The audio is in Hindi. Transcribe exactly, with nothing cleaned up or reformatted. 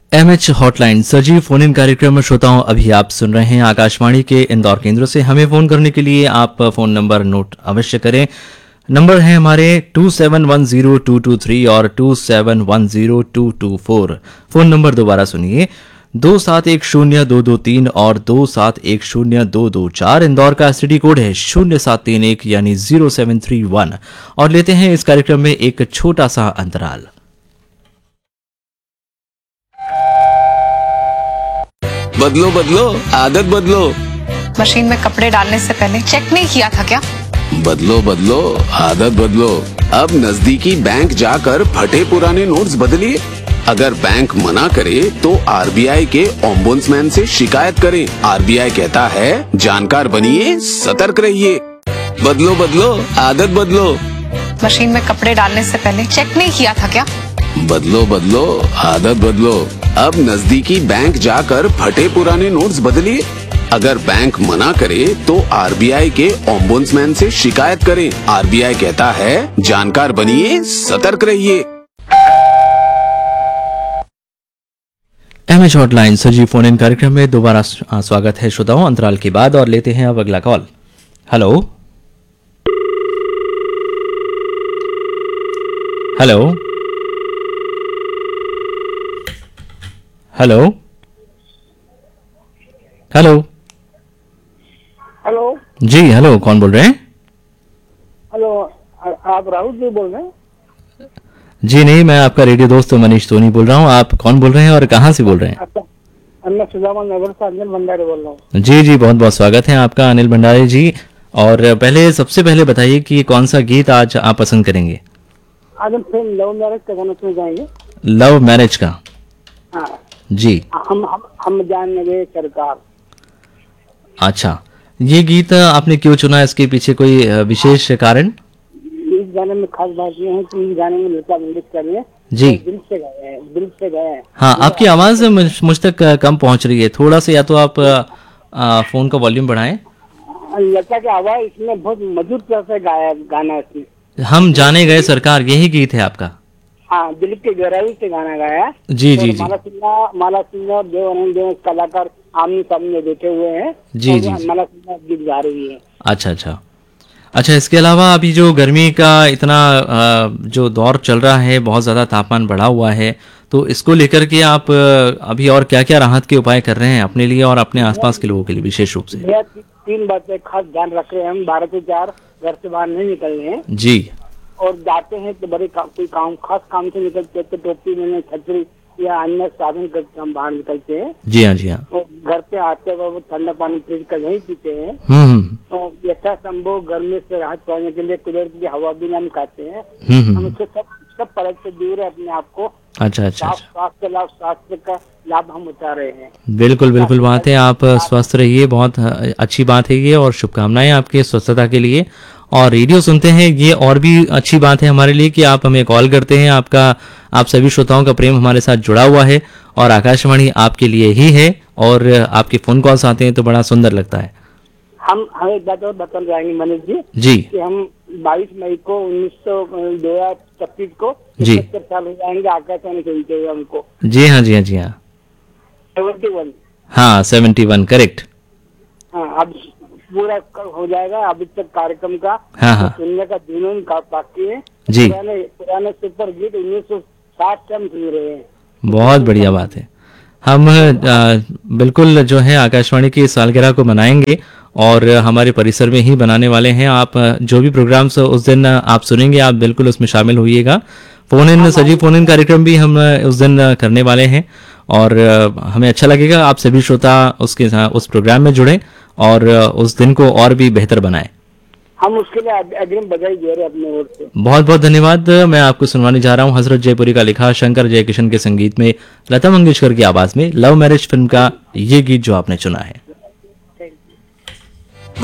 एम एच हॉटलाइन सजीव फोन इन कार्यक्रम में श्रोताओं अभी आप सुन रहे हैं आकाशवाणी के इंदौर केंद्र से। हमें फोन करने के लिए आप फोन नंबर नोट अवश्य करें। नंबर है हमारे to seven one zero to to three और to seven one zero to to four. Phone number दोबारा सुनिए, दो सात एक शून्य दो दो तीन और दो सात एक शून्य दो दो चार। इंदौर का एसटीडी कोड है शून्य सात तीन एक यानी जीरो सेवन थ्री वन। और लेते हैं इस कार्यक्रम में एक छोटा सा अंतराल। बदलो बदलो आदत बदलो। मशीन में कपड़े डालने से पहले चेक नहीं किया था क्या? बदलो बदलो आदत बदलो। अब नजदीकी बैंक जाकर फटे पुराने नोट्स बदलिए। अगर बैंक मना करे तो आरबीआई के ओम्बुड्समैन से शिकायत करें। आरबीआई कहता है जानकार बनिए, सतर्क रहिए। बदलो बदलो आदत बदलो। मशीन में कपड़े डालने से पहले चेक नहीं किया था क्या? बदलो बदलो आदत बदलो। अब नजदीकी बैंक जाकर फटे पुराने नोट्स बदलिए। अगर बैंक मना करे तो आरबीआई के ओम्बुड्समैन से शिकायत करें। आरबीआई कहता है जानकार बनिए, सतर्क रहिए। एम एच हॉटलाइन सजीव फोन इन कार्यक्रम में दोबारा स्वागत है श्रोताओं अंतराल के बाद। और लेते हैं अब अगला call. Hello hello hello hello hello जी हेलो, कौन बोल रहे हैं? हेलो, आप राहुल जी बोल रहे हैं? जी नहीं, मैं आपका रेडियो दोस्त मनीष सोनी बोल रहा हूँ। आप कौन बोल रहे हैं और कहाँ से बोल रहे हैं? अच्छा, मैं सुजामान नगर से अनिल भंडारी बोल रहा हूँ। जी जी, बहुत बहुत स्वागत है आपका अनिल भंडारी जी। और पहले सबसे पहले बताइए कि कौन सा गीत आज आप पसंद करेंगे? आज हम फिल्म लव मैरिज का गाना सुन जाएंगे। लव मैरिज का? हाँ जी। हम हम हम जानने गए सरकार। अच्छा, ये गीत आपने क्यों चुना? इसके पीछे कोई विशेष कारण? इस गाने में खास बात ये है कि इस गाने में लता मंगेशकर ने जी दिल से गाए हैं, दिल से गाए हैं। हाँ, आपकी आवाज मुझ मुझ तक कम पहुंच रही है। थोड़ा सा या तो आप आ, फोन का वॉल्यूम बढ़ाएं। लता की आवाज इसमें बहुत मधुर तरह से गाया गाना इसमें। हम जाने गए सरकार, यही गीत है आपका? हाँ, दिल की गहराई से गाना गाया। जी जी जी। माला सिन्हा माला सिन्हा और देव आनंद देव कलाकार आमने सामने बैठे हुए हैं। जी जी जी। माला सिन्हा गीत गा रही है। अच्छा अच्छा अच्छा। इसके अलावा अभी जो गर्मी का इतना जो दौर चल रहा है, बहुत ज़्यादा तापमान बढ़ा हुआ है, तो इसको लेकर के आप अभी और क्या क्या राहत के उपाय कर रहे हैं अपने लिए और अपने आसपास के लोगों के लिए विशेष रूप से? भैया तीन बातें खास ध्यान रख रहे हैं हम। बारह से चार घर से बाहर नहीं निकल रहे हैं जी। और जाते हैं तो बड़े का, कोई काम खास काम से निकलते हैं तो टोपी में छतरी या अन्य साधन करके हम बाहर निकलते हैं। जी हाँ जी हाँ। और घर पे आते हुए वो ठंडा पानी फ्रिज का नहीं पीते हैं। हम्म। तो यथा संभव गर्मी से राहत पाने के लिए कुदरत की हवा भी हम खाते हैं। हम उससे सब सब परत से दूर है अपने आप को। अच्छा अच्छा। स्वास्थ्य लाभ स्वास्थ्य का लाभ हम उठा रहे हैं। बिल्कुल बिल्कुल बात है, आप स्वस्थ रहिए, बहुत अच्छी बात है ये, और शुभकामनाएं आपके स्वस्थता के लिए। और रेडियो सुनते हैं, ये और भी अच्छी बात है हमारे लिए कि आप हमें कॉल करते हैं। आपका आप सभी श्रोताओं का प्रेम हमारे साथ जुड़ा हुआ है और आकाशवाणी आपके लिए ही है। और आपके फोन कॉल्स आते हैं तो बड़ा सुंदर लगता है। हम हम एक बात और बता जाएंगे मनीष जी जी कि हम बाईस मई को उन्नीस सौ दो हजार छत्तीस को जी पचहत्तर साल हो जाएंगे आकाशवाणी सुनते हुए हमको। जी हाँ जी हाँ जी हाँ सेवेंटी वन। हाँ सेवेंटी वन करेक्ट। हाँ, अब पूरा हो जाएगा अभी तक कार्यक्रम का। हाँ हाँ तो सुनने का जुनून का बाकी है जी। पुराने पुराने सुपर गीत उन्नीस सौ साठ से हम सुन रहे हैं। बहुत बढ़िया बात है। हम आ, बिल्कुल जो है आकाशवाणी की सालगिरह को मनाएंगे और हमारे परिसर में ही बनाने वाले हैं। आप जो भी प्रोग्राम्स उस दिन आप सुनेंगे, आप बिल्कुल उसमें शामिल होइएगा। फोन इन सजीव फोन इन कार्यक्रम भी हम उस दिन करने वाले हैं और हमें अच्छा लगेगा आप सभी श्रोता उसके साथ उस प्रोग्राम में जुड़े और उस दिन को और भी बेहतर बनाएं। हम उसके लिए अग्रिम बधाई दे रहे हैं अपने ओर से। बहुत बहुत धन्यवाद। मैं आपको सुनवाने जा रहा हूँ हजरत जयपुरी का लिखा, शंकर जयकिशन के संगीत में, लता मंगेशकर की आवाज में लव मैरिज फिल्म का ये गीत जो आपने चुना है।